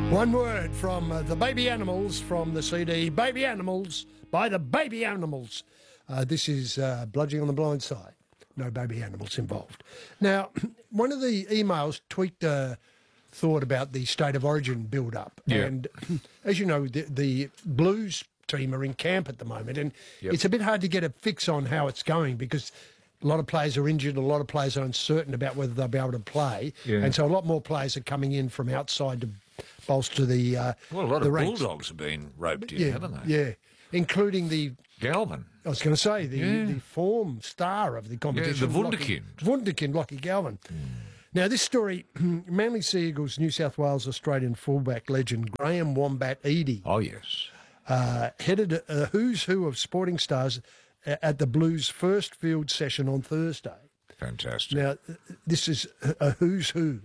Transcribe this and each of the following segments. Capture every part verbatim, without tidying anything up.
One word from uh, the Baby Animals from the C D Baby Animals by the Baby Animals. Uh, this is uh, Bludging on the Blind Side. No baby animals involved. Now, one of the emails tweaked a thought about the State of Origin build-up. Yeah. And as you know, the, the Blues team are in camp at the moment, and Yep. it's a bit hard to get a fix on how it's going because a lot of players are injured, a lot of players are uncertain about whether they'll be able to play. Yeah. And so a lot more players are coming in from outside to bolster the uh, Well, a lot the of ranks. Bulldogs have been roped in, Yeah, haven't they? yeah, including the, Galvin. I was going to say, the, Yeah. the form star of the competition. the Lockie- Wunderkind. Wunderkind, Lockie Galvin. Now, this story, Manly Sea Eagles New South Wales Australian fullback legend Graham Wombat Eadie Oh, yes. uh, headed a, a who's who of sporting stars a- at the Blues' first field session on Thursday. Fantastic. Now, this is a a who's who.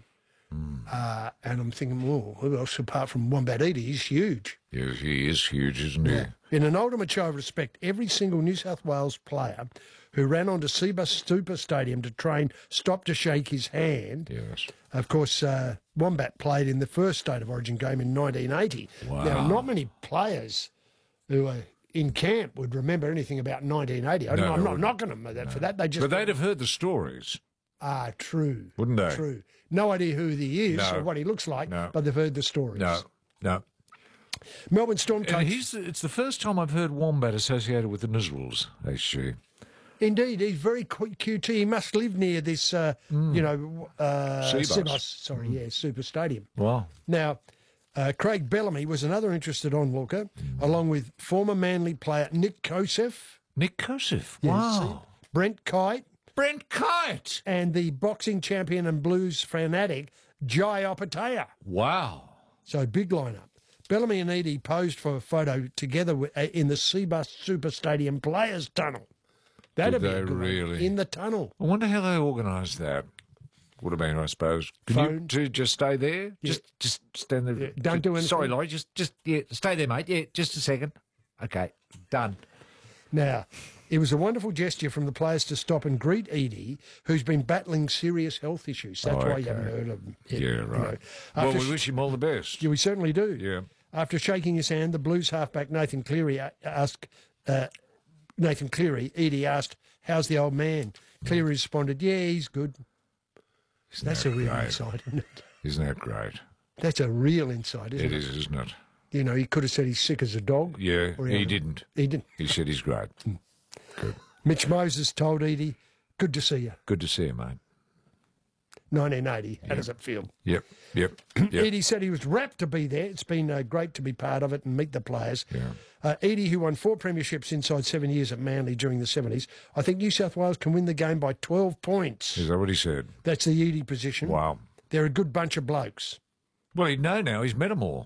Uh, and I'm thinking, well, who else apart from Wombat Eadie? He's huge. Yes, he is huge, isn't he? In an ultimate show of respect, every single New South Wales player who ran onto Seabus Super Stadium to train stopped to shake his hand. Yes. Of course, uh, Wombat played in the first State of Origin game in nineteen eighty. Wow. Now, not many players who are in camp would remember anything about nineteen eighty. I No, don't- I'm they not wouldn't. knocking them for that, for that. They just But they'd have heard the stories, ah, true, wouldn't they? true. No idea who he is No. or what he looks like, No. but they've heard the stories. No, no. Melbourne Storm And coach. he's the, it's the first time I've heard Wombat associated with the Nisrals, H G. Indeed, he's very Q- QT. He must live near this, uh, you know, uh, Seabus. Seabus, sorry, yeah, Super Stadium. Wow. Now, uh, Craig Bellamy was another interested onlooker, along with former Manly player Nick Kosef, Nick Kosef. Yes, Wow. Brent Kite, Brent Kite. and the boxing champion and blues fanatic Jai Opatea. Wow. So big lineup. Bellamy and Eadie posed for a photo together with, uh, in the Seabus Super Stadium Players Tunnel. That'd Did be a they good one. really? In the tunnel. I wonder how they organised that. Would have been, I suppose. Can Phone. you two just stay there? Just just stand there. Yeah, don't do anything. Sorry, Laurie. Just just yeah, stay there, mate. Yeah, just a second. Okay, done. Now, it was a wonderful gesture from the players to stop and greet Eadie, who's been battling serious health issues. That's Oh, why you haven't okay. heard of him. Yeah, you know. right. Well, After we sh- wish him all the best. Yeah, we certainly do. Yeah. After shaking his hand, the Blues halfback Nathan Cleary a- asked uh, Nathan Cleary. Eadie asked, "How's the old man?" Cleary responded, "Yeah, he's good." Isn't That's that a real great? insight, isn't it? Isn't that great? That's a real insight, isn't It it? is, isn't it? You know, he could have said he's sick as a dog. Yeah, Or he he- didn't. He didn't. He said he's great. Good. Mitch Moses told Eadie, "Good to see you." Good to see you, mate. nineteen eighty. How does it feel? Yep, yep, yep. Eadie said he was rapt to be there. It's been uh, great to be part of it and meet the players. Yeah. Uh, Eadie, who won four premierships inside seven years at Manly during the seventies, I think New South Wales can win the game by twelve points. Is that what he said? That's the Eadie position. Wow. They're a good bunch of blokes. Well, he'd know now. He's met them all,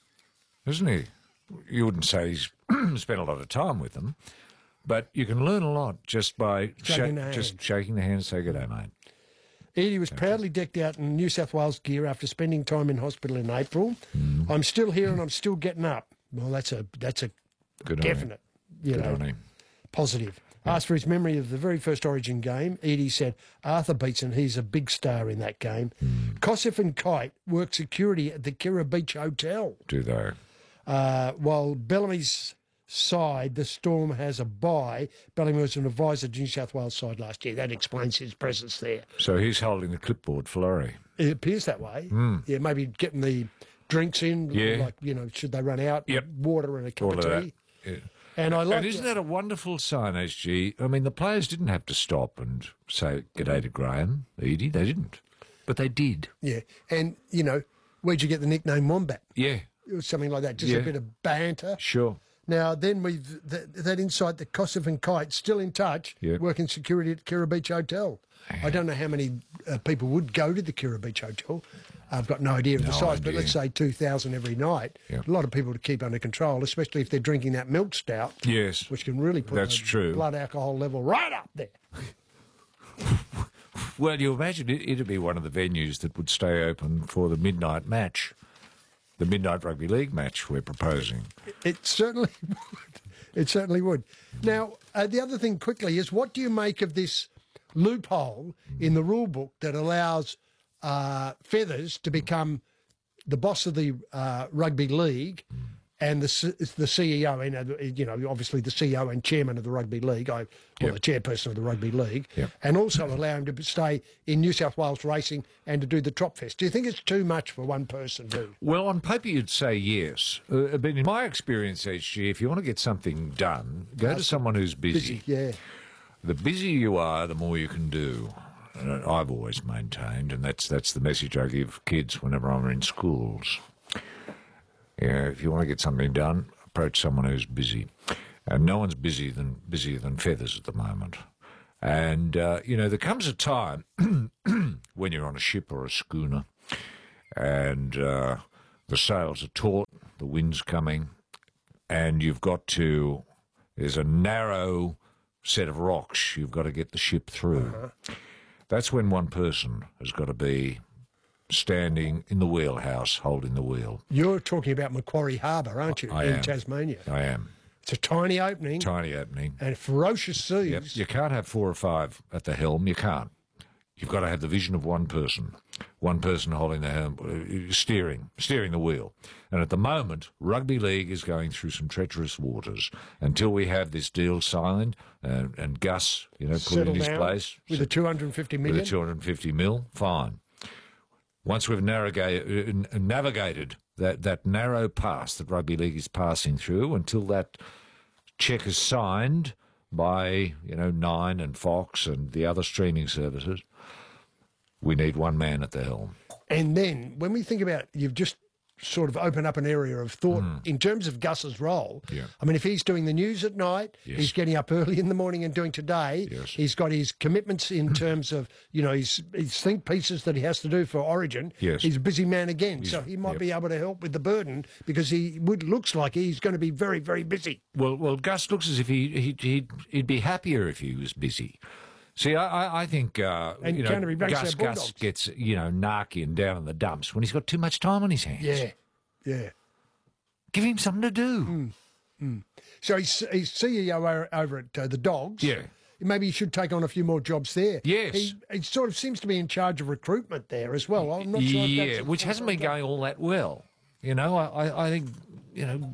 isn't he? You wouldn't say he's spent a lot of time with them, but you can learn a lot just by Shaking the hand. just shaking the hand and say good day, mate. Eadie was proudly decked out in New South Wales gear after spending time in hospital in April. Mm. I'm still here and I'm still getting up. Well, that's a that's a Good on him. definite, you Good know, on him. positive. Asked for his memory of the very first Origin game, Eadie said, "Arthur Beetson, he's a big star in that game." Hmm. Kosef and Kite work security at the Kirra Beach Hotel. Do they? Uh, while Bellamy's side, the Storm has a bye. Bellamy was an advisor to New South Wales side last year. That explains his presence there. So he's holding the clipboard for Laurie. It appears that way. Yeah, maybe getting the drinks in, Hmm. Yeah. like, you know, should they run out, Yep. water and a cup All of of tea. that. Yeah. And I like And isn't that a wonderful sign, H G? I mean, the players didn't have to stop and say g'day to Graham, Eadie. They didn't. But they did. Yeah, and, you know, where'd you get the nickname Wombat? Yeah, It was something like that, just a Yeah. bit of banter. sure. Now, then we've th- that insight that Kosef and Kite still in touch, Yep. working security at Kirra Beach Hotel. I don't know how many uh, people would go to the Kirra Beach Hotel. I've got no idea of the No size, but idea. let's say two thousand every night. Yep. A lot of people to keep under control, especially if they're drinking that milk stout, Yes. which can really put That's the true. blood alcohol level right up there. Well, you imagine it, it'd be one of the venues that would stay open for the midnight match, the midnight rugby league match we're proposing. It certainly would. It certainly would. Now, uh, the other thing quickly is, what do you make of this loophole in the rule book that allows uh, feathers to become the boss of the uh, rugby league and the C- the C E O, and uh, you know, obviously the C E O and chairman of the rugby league, I, or Yep. the chairperson of the rugby league, Yep. and also allow him to stay in New South Wales racing and to do the Trop Fest. Do you think it's too much for one person to? Well, on paper, you'd say yes. Uh, but in my experience, H G, if you want to get something done, go to someone who's busy. Busy, yeah. The busier you are, the more you can do. Uh, I've always maintained, and that's that's the message I give kids whenever I'm in schools. Yeah, if you want to get something done, approach someone who's busy. And no one's busy than busier than feathers at the moment. And, uh, you know, there comes a time when you're on a ship or a schooner and uh, the sails are taut, the wind's coming, and you've got to, there's a narrow set of rocks you've got to get the ship through. Uh-huh. That's when one person has got to be standing in the wheelhouse, holding the wheel. You're talking about Macquarie Harbour, aren't you, I in am. Tasmania? I am. It's a tiny opening Tiny opening. and ferocious seas. Yep. You can't have four or five at the helm. You can't. You've got to have the vision of one person, one person holding the helm, uh, steering, steering the wheel. And at the moment, rugby league is going through some treacherous waters until we have this deal signed and, and Gus, you know, put Settle in his down place with the two hundred fifty with million. the two hundred fifty mil. Fine. Once we've navigated, uh, navigated that, that narrow pass that rugby league is passing through, until that check is signed by, you know, Nine and Fox and the other streaming services, we need one man at the helm. And then when we think about, you've just sort of opened up an area of thought Mm. in terms of Gus's role. Yeah. I mean, if he's doing the news at night, Yes. he's getting up early in the morning and doing Today. Yes. He's got his commitments in terms of, you know, his, his think pieces that he has to do for Origin. Yes. He's a busy man again, so he might yep. be able to help with the burden because he would looks like he's going to be very, very busy. Well, well, Gus looks as if he, he, he'd, he'd be happier if he was busy. See, I, I- I think, uh, And you know, Canterbury Bankstown Gus, Gus Bulldogs. gets, you know, narky and down in the dumps when he's got too much time on his hands. Yeah, yeah. Give him something to do. Mm. Mm. So he's, he's C E O over, over at uh, the Dogs. Yeah. Maybe he should take on a few more jobs there. Yes. He, he sort of seems to be in charge of recruitment there as well. I'm not sure. if Yeah, that's a which hasn't been full-time going all that well. You know, I, I, I think, you know,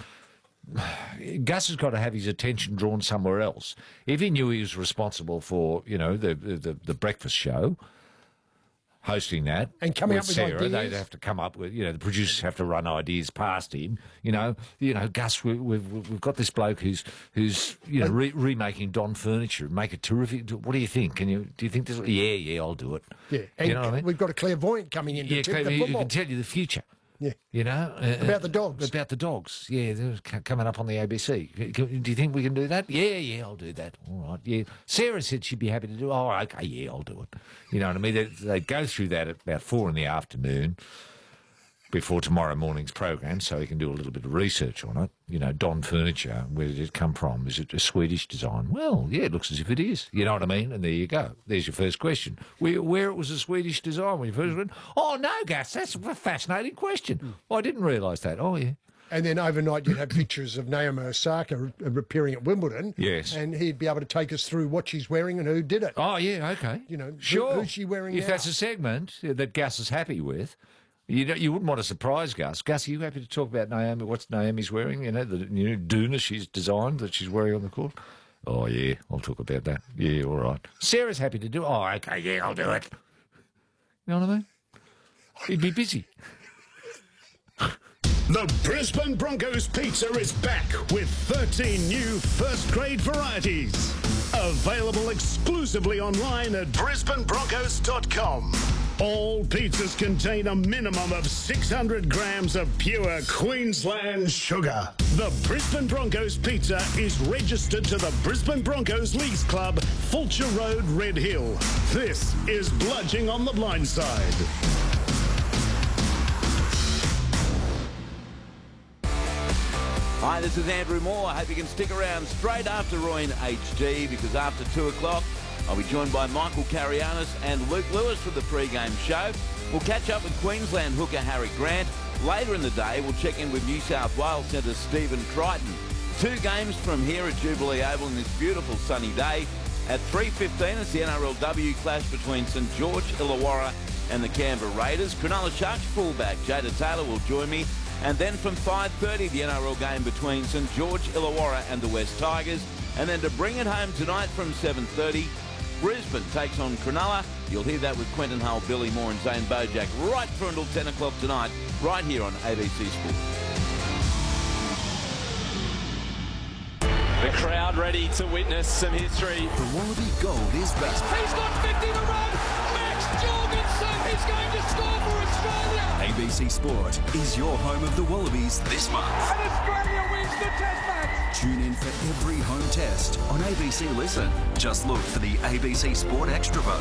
Gus has got to have his attention drawn somewhere else. If he knew he was responsible for, you know, the the, the breakfast show, hosting that, And coming with up with Sarah, ideas. they'd have to come up with, you know, the producers have to run ideas past him. You know, you know, Gus, we, we've we've got this bloke who's who's you know re- remaking Don Furniture, make it terrific. What do you think? Can you do you think this? Yeah, yeah, I'll do it. Yeah, and you know what I mean? we've got a clairvoyant coming in to Yeah, tip can, the he football. can tell you the future. Yeah. You know? Uh, About the dogs. About the dogs, yeah. They're c- coming up on the A B C. C- can- Do you think we can do that? Yeah, yeah, I'll do that. All right, yeah. Sarah said she'd be happy to do it. Oh, okay, yeah, I'll do it. You know what I mean? They, they go through that at about four in the afternoon before tomorrow morning's program, so he can do a little bit of research on it. You know, Don Furniture, where did it come from? Is it a Swedish design? Well, yeah, it looks as if it is. You know what I mean? And there you go. There's your first question. Where, where it was a Swedish design when you first went, oh, no, Gus, that's a fascinating question. Oh, I didn't realise that. Oh, yeah. And then overnight you'd have pictures of Naomi Osaka appearing at Wimbledon. Yes. And he'd be able to take us through what she's wearing and who did it. Oh, yeah, okay. You know, who- sure. who's she wearing If now? that's a segment that Gus is happy with, you don't, you wouldn't want to surprise Gus. Gus, are you happy to talk about Naomi? What's Naomi's wearing? You know, the new doona she's designed that she's wearing on the court. Oh, yeah, I'll talk about that. Yeah, all right. Sarah's happy to do it. Oh, okay, yeah, I'll do it. You know what I mean? He'd be busy. The Brisbane Broncos pizza is back with thirteen new first-grade varieties. Available exclusively online at brisbane broncos dot com. All pizzas contain a minimum of six hundred grams of pure Queensland sugar. The Brisbane Broncos pizza is registered to the Brisbane Broncos Leagues Club, Fulcher Road, Red Hill. This is Bludging on the Blind Side. Hi, this is Andrew Moore. I hope you can stick around straight after Roy in H G, because after two o'clock, I'll be joined by Michael Carianis and Luke Lewis for the pre-game show. We'll catch up with Queensland hooker Harry Grant. Later in the day, we'll check in with New South Wales centre Stephen Crichton. Two games from here at Jubilee Oval on this beautiful sunny day. At three fifteen, it's the N R L W clash between St George Illawarra and the Canberra Raiders. Cronulla Sharks fullback Jada Taylor will join me. And then from five thirty, the N R L game between St George Illawarra and the West Tigers. And then to bring it home tonight from seven thirty, Brisbane takes on Cronulla. You'll hear that with Quentin Hull, Billy Moore and Zane Bojack right through until ten o'clock tonight, right here on A B C Sport. The crowd ready to witness some history. The Wallaby Gold is back. He's got fifty to run. Max Jorgensen is going to score for Australia. A B C Sport is your home of the Wallabies this month. And Australia wins the Test match. Tune in for every home test on A B C Listen. Just look for the A B C Sport Extra vote.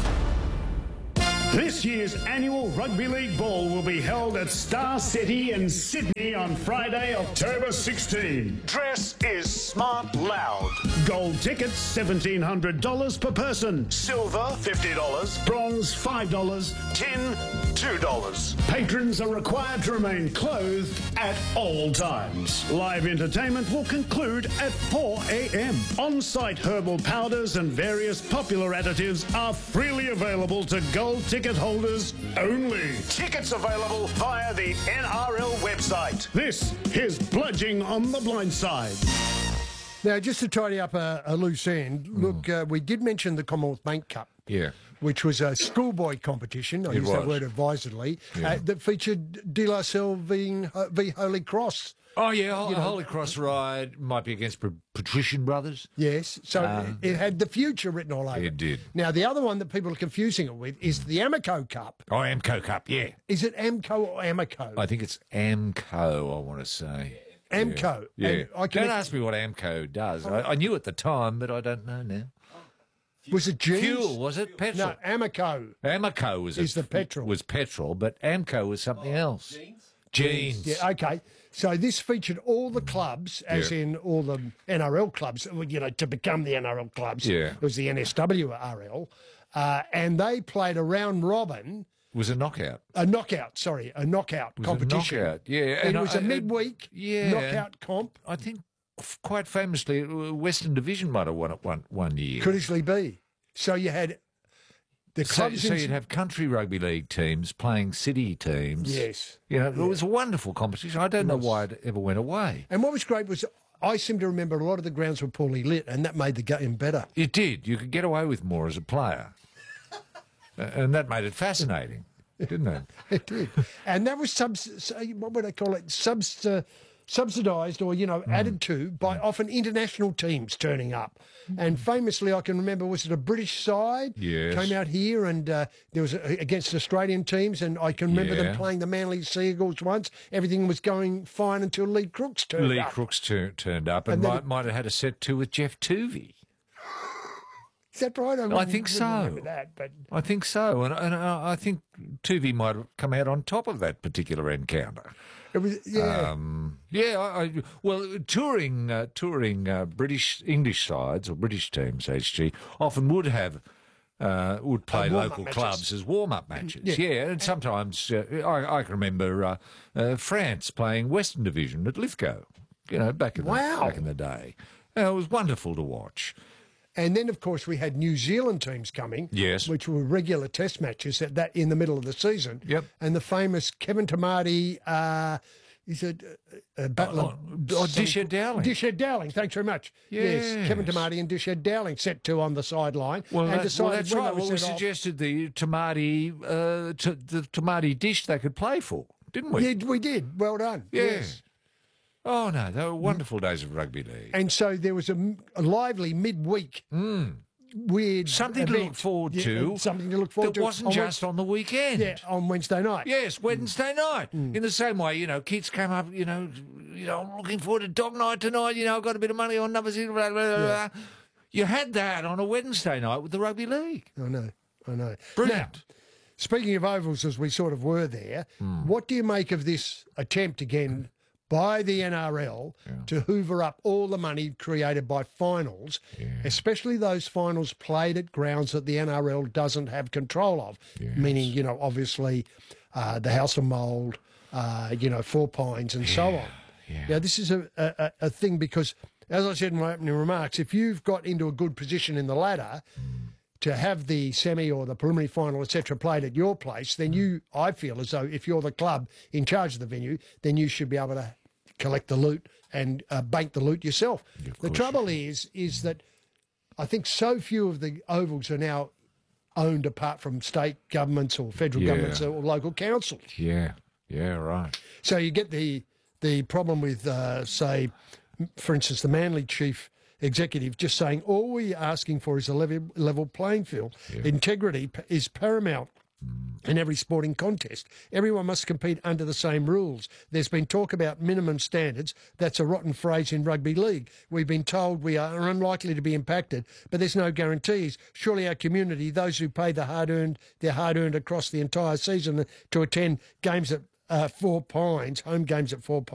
This year's annual Rugby League Ball will be held at Star City in Sydney on Friday, October sixteenth. Dress is smart loud. Gold tickets seventeen hundred dollars per person. Silver fifty dollars. Bronze five dollars. Tin two dollars. Patrons are required to remain clothed at all times. Live entertainment will conclude at four a.m. On-site herbal powders and various popular additives are freely available to gold ticket holders only. Tickets available via the N R L website. This is Bludging on the Blind Side. Now, just to tidy up a, a loose end, look, uh, we did mention the Commonwealth Bank Cup. Yeah. Which was a schoolboy competition, I It use that was. word advisedly, Yeah. uh, that featured De La Salle v, v Holy Cross. Oh, yeah, Hol- You know- Holy Cross ride might be against Pat- Patrician Brothers. Yes, so it had the future written all over It did. Now, the other one that people are confusing it with is the Amico Cup. Oh, Amco Cup, yeah. Is it Amco or Amico? I think it's Amco, I want to say. Amco. Yeah. And I can- Don't ask me what Amco does. I, I knew at the time, but I don't know now. Was it jeans? Fuel, was it? Petrol? No, Amico. Amoco was Is a- the petrol. Was petrol, but Amco was something else. Jeans. Yeah, okay. So this featured all the clubs, as Yeah. in all the N R L clubs, you know, to become the N R L clubs. Yeah. It was the N S W R L. Uh, and they played a round robin, It was a knockout. a knockout, sorry, a knockout It was competition. a knockout, yeah. And it I- was a I- midweek yeah. knockout comp. I think f- quite famously, uh, Western Division might have won it one, one year. Could easily be. So you had the So, clubs. so in- you'd have country rugby league teams playing city teams. Yes. You know, it was a wonderful competition. I don't know why it ever went away. And what was great was I seem to remember a lot of the grounds were poorly lit, and that made the game better. It did. You could get away with more as a player. Uh, and that made it fascinating, didn't it? It did. And that was subs- what would I call it? Subs- uh, subsidised or, you know, Hmm. added to by often international teams turning up. And famously, I can remember, was it a British side? Yes. Came out here and uh, there was a, against Australian teams, and I can remember Yeah. them playing the Manly Seagulls once. Everything was going fine until Lee Crooks turned Lee up. Crooks tur- turned up and, And then might, it- might have had a set two with Jeff Tuvey. Is that right? I, I think wouldn't so. remember that, but I think so. And, and uh, I think Tuvey might have come out on top of that particular encounter. it was, yeah. Um, yeah, I, I, well, touring uh, touring uh, British English sides or British teams, H G, often would have uh, would play warm-up local matches. clubs as warm up matches. Yeah. Yeah, and sometimes uh, I, I can remember uh, uh, France playing Western Division at Lithgow. You know, back in Wow. the, back in the day, uh, it was wonderful to watch. And then, of course, we had New Zealand teams coming, Yes. which were regular Test matches at that in the middle of the season. Yep. And the famous Kevin Tamati, uh, is it uh, uh, Butler? Oh, oh, Disher Dowling. Disher Dowling. Thanks very much. Yes. Kevin Tamati and Disher Dowling set two on the sideline. Well, and that, well decided that's when right. they were Well, we sent off- suggested the tamati, uh, t- the tamati dish they could play for, didn't we? Yeah, we did. Well done. Yeah. Yes. Oh no, they were wonderful days of rugby league. And so there was a, m- a lively midweek. Weird Hmm. Something to look event. forward Yeah, to. Something to look forward that to. wasn't on just on the weekend. Wed- yeah, on Wednesday night. Yes, Wednesday night. In the same way, you know, kids came up, you know, you know, I'm looking forward to dog night tonight. You know, I've got a bit of money on numbers. Blah, blah, blah, blah. You had that on a Wednesday night with the rugby league. I know. I know. Brilliant. Now, speaking of ovals, as we sort of were there, what do you make of this attempt again by the N R L to hoover up all the money created by finals, especially those finals played at grounds that the N R L doesn't have control of, meaning, you know, obviously uh, the House of Mould, uh, you know, Four Pines and so on. yeah. Now, this is a, a, a thing because, as I said in my opening remarks, if you've got into a good position in the ladder, to have the semi or the preliminary final, et cetera, played at your place, then you, I feel as though if you're the club in charge of the venue, then you should be able to collect the loot and uh, bank the loot yourself. Yeah, the trouble is, is that I think so few of the ovals are now owned apart from state governments or federal Yeah. governments or local councils. Yeah, yeah, right. So you get the the problem with, uh, say, for instance, the Manly chief executive just saying all we're asking for is a level, level playing field. Yeah. Integrity p- is paramount in every sporting contest. Everyone must compete under the same rules. There's been talk about minimum standards. That's a rotten phrase in rugby league. We've been told we are unlikely to be impacted, but there's no guarantees. Surely our community, those who pay the hard-earned, their hard-earned across the entire season to attend games at uh, Four Pines, home games at Four Pines,